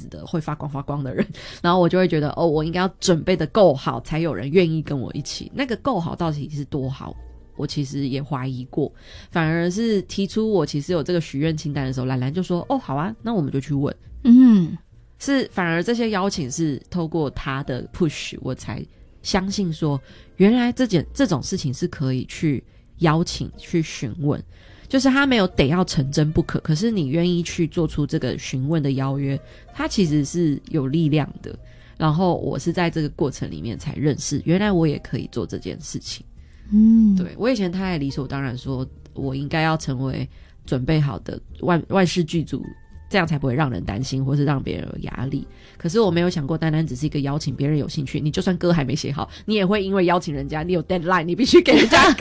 子的会发光的人，然后我就会觉得我应该要准备的够好才有人愿意跟我一起，那个够好到底是多好我其实也怀疑过，反而是提出我其实有这个许愿清单的时候，兰兰就说好啊，那我们就去问。是反而这些邀请是透过他的 push 我才相信说原来这种事情是可以去邀请去询问，就是他没有得要成真不可，可是你愿意去做出这个询问的邀约，他其实是有力量的。然后我是在这个过程里面才认识原来我也可以做这件事情。对，我以前太理所当然说我应该要成为准备好的万事俱足，这样才不会让人担心或是让别人有压力。可是我没有想过单单只是一个邀请别人有兴趣，你就算歌还没写好，你也会因为邀请人家，你有 deadline 你必须给人家歌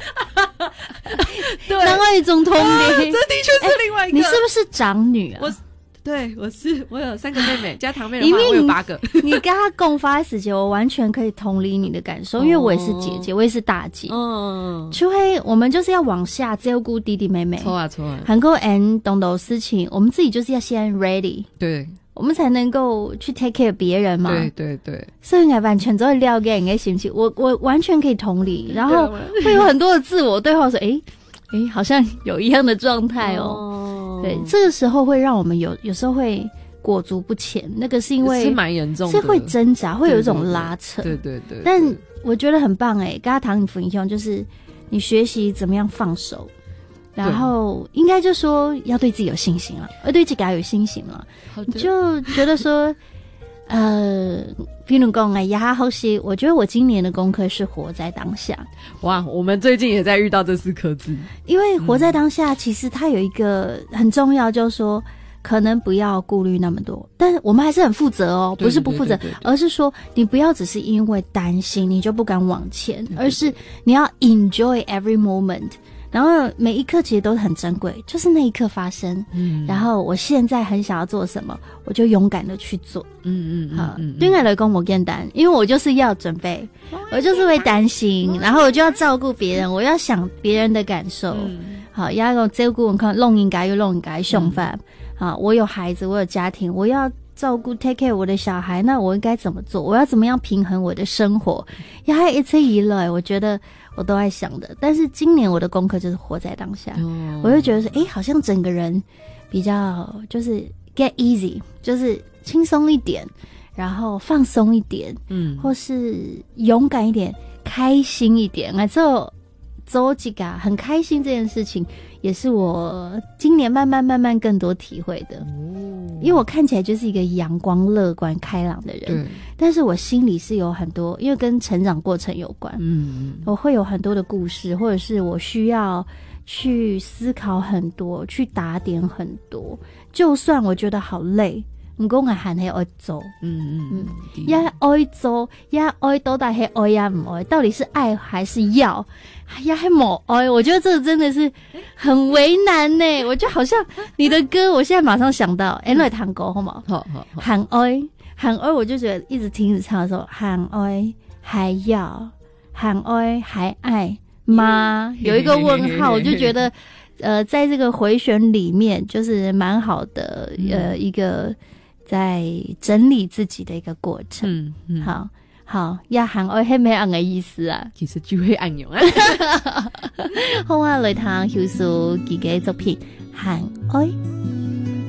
对， 另外一种通灵这的确是另外一个。 你是不是长女啊？ 对，我有3个妹妹，加堂妹的话我有8个。 你跟她共发时节，我完全可以同理你的感受，因为我也是姐姐，我也是大姐。除非我们就是要往下照顾弟弟妹妹， 错啊， 能够懂得事情，我们自己就是要先 ready， 对， 我们才能够去 take care 别人嘛。 对， 所以完全都会了解你的心情，我完全可以同理，然后会有很多的自我对话说，好像有一样的状态对，这个时候会让我们有时候会裹足不前，那个是因为是蛮严重的， 是会挣扎，会有一种拉扯。 对。 但我觉得很棒跟他唐你福音兄就是你学习怎么样放手，然后应该就说要对自己有信心了，而对自己要有信心了，就觉得说比如讲也好些，我觉得我今年的功课是活在当下。 哇，我们最近也在遇到这4颗字， 因为活在当下其实它有一个很重要，就是说可能不要顾虑那么多，但是我们还是很负责不是不负责，而是说你不要只是因为担心你就不敢往前，而是你要 enjoy every moment，然后每一刻其实都很珍贵，就是那一刻发生然后我现在很想要做什么，我就勇敢的去做。对我来讲不简单，因为我就是要准备，我就是会担心，然后我就要照顾别人，我要想别人的感受要照顾我看弄应该又弄应该想法我有孩子，我有家庭，我要照顾 take care 我的小孩，那我应该怎么做？我要怎么样平衡我的生活？还一直以来我觉得我都在想的，但是今年我的功课就是活在当下。我就觉得说好像整个人比较就是 get easy， 就是轻松一点，然后放松一点或是勇敢一点，开心一点走几个很开心，这件事情也是我今年慢慢更多体会的因为我看起来就是一个阳光乐观开朗的人，但是我心里是有很多，因为跟成长过程有关我会有很多的故事，或者是我需要去思考很多，去打点很多，就算我觉得好累不过我还是爱做也爱做也爱到底是爱也不爱，到底是爱还是要也还没爱，我觉得这个真的是很为难我就好像你的歌我现在马上想到来弹歌好吗？好喊爱我就觉得一直听着唱的时候，喊爱还要喊爱还爱吗？有一个问号我就觉得在这个回旋里面就是蛮好的一个在整理自己的一个过程好也喊爱是咩样的意思啊？ 其实就会按用好来听休息几个作品喊爱。